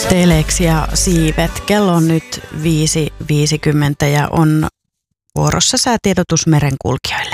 Telex ja siivet. Kello on nyt 5.50 ja on vuorossa säätiedotus merenkulkijoille.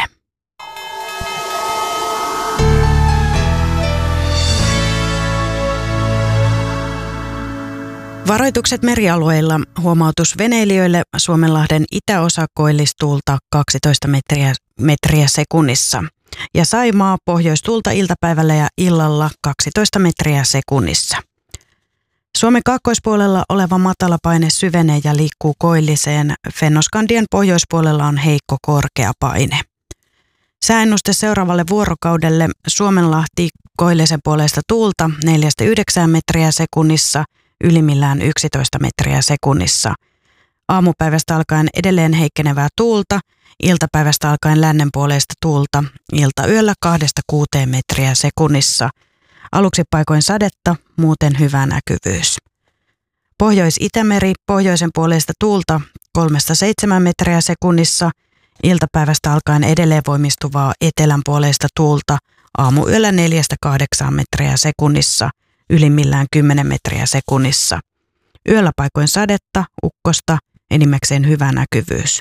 Varoitukset merialueilla. Huomautus veneilijöille. Suomenlahden itäosa koillistuulta 12 metriä sekunnissa. Ja Saimaa pohjoistuulta iltapäivällä ja illalla 12 metriä sekunnissa. Suomen kaakkoispuolella oleva matalapaine syvenee ja liikkuu koilliseen. Fennoskandian pohjoispuolella on heikko korkea paine. Sääennuste seuraavalle vuorokaudelle. Suomenlahti koillisen puoleista tuulta 4-9 metriä sekunnissa, ylimmillään 11 metriä sekunnissa. Aamupäivästä alkaen edelleen heikkenevää tuulta, iltapäivästä alkaen lännen puoleista tuulta, iltayöllä 2-6 metriä sekunnissa. Aluksi paikoin sadetta, muuten hyvä näkyvyys. Pohjois-Itämeri pohjoisen puoleista tuulta 3-7 metriä sekunnissa, iltapäivästä alkaen edelleen voimistuvaa etelän puoleista tuulta, aamuyöllä 4-8 metriä sekunnissa, ylimmillään 10 metriä sekunnissa. Yöllä paikoin sadetta, ukkosta, enimmäkseen hyvä näkyvyys.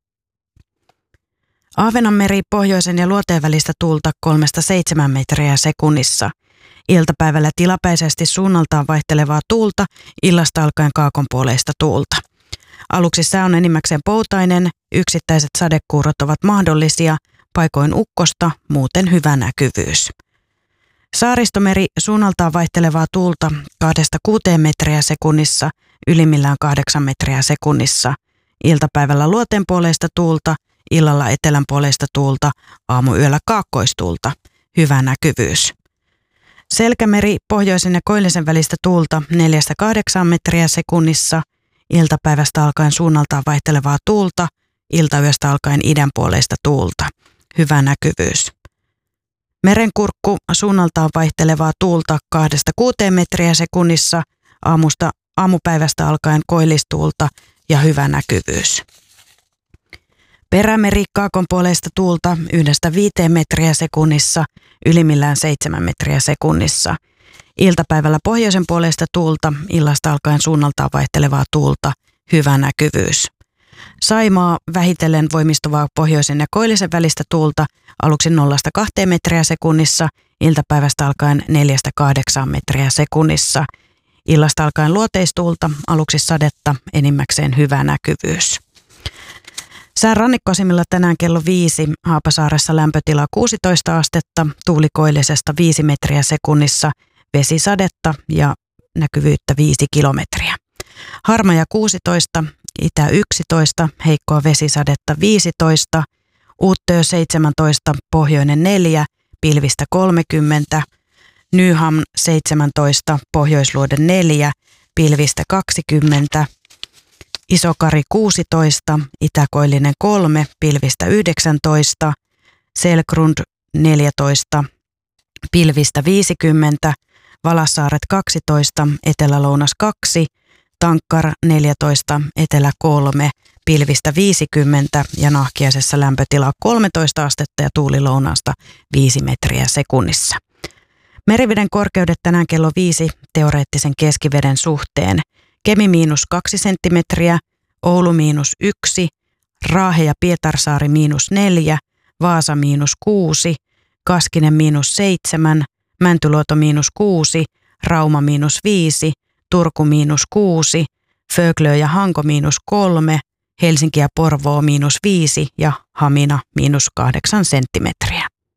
Ahvenanmeri pohjoisen ja luoteen välistä tuulta 3-7 metriä sekunnissa. Iltapäivällä tilapäisesti suunnaltaan vaihtelevaa tuulta, illasta alkaen kaakonpuoleista tuulta. Aluksi sää on enimmäkseen poutainen, yksittäiset sadekuurot ovat mahdollisia, paikoin ukkosta, muuten hyvä näkyvyys. Saaristomeri suunnaltaan vaihtelevaa tuulta 2-6 metriä sekunnissa, ylimmillään 8 metriä sekunnissa. Iltapäivällä luoteenpuoleista tuulta, illalla etelänpuoleista tuulta, aamuyöllä kaakkoistuulta, hyvä näkyvyys. Selkämeri pohjoisen ja koillisen välistä tuulta 4-8 metriä sekunnissa, iltapäivästä alkaen suunnaltaan vaihtelevaa tuulta, iltayöstä alkaen idänpuoleista tuulta, hyvä näkyvyys. Merenkurkku suunnaltaan vaihtelevaa tuulta 2-6 metriä sekunnissa, aamupäivästä alkaen koillistuulta ja hyvä näkyvyys. Perämeri kaakonpuoleista tuulta 1-5 metriä sekunnissa, ylimmillään 7 metriä sekunnissa. Iltapäivällä pohjoisen puoleista tuulta, illasta alkaen suunnaltaan vaihtelevaa tuulta, hyvä näkyvyys. Saimaa vähitellen voimistuvaa pohjoisen ja koillisen välistä tuulta, aluksi 0-2 metriä sekunnissa, iltapäivästä alkaen 4-8 metriä sekunnissa. Illasta alkaen luoteistuulta, aluksi sadetta, enimmäkseen hyvä näkyvyys. Sään rannikkoasemilla tänään kello 5, Haapasaaressa lämpötila 16 astetta, tuuli koillisesta 5 metriä sekunnissa, vesisadetta ja näkyvyyttä 5 kilometriä. Harmaja 16, itä 11, heikkoa vesisadetta 15, Uuttöö 17, pohjoinen 4, pilvistä 30, Nyham 17, pohjoisluoden 4, pilvistä 20, Isokari 16, itäkoillinen 3, pilvistä 19, Selkrund 14, pilvistä 50, Valassaaret 12, etelä-lounas 2, Tankkar 14, etelä 3, pilvistä 50 ja Nahkiaisessa lämpötila 13 astetta ja tuuli lounaasta 5 metriä sekunnissa. Meriveden korkeudet tänään kello 5 teoreettisen keskiveden suhteen. Kemi -2 senttimetriä, Oulu -1, Raahe ja Pietarsaari -4, Vaasa -6, Kaskinen -7, Mäntyluoto -6, Rauma -5, Turku -6, Föglö ja Hanko -3, Helsinki ja Porvoo -5 ja Hamina -8 senttimetriä.